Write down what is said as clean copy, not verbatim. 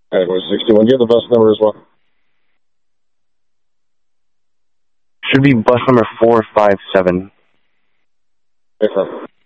All right, we're 61. Do you have the bus number as well? Should be bus number 457. Yes, sir.